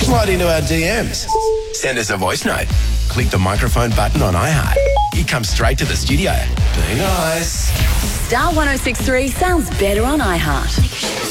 Slide into our DMs. Send us a voice note. Click the microphone button on iHeart. It comes straight to the studio. Be nice. Star 106.3 sounds better on iHeart.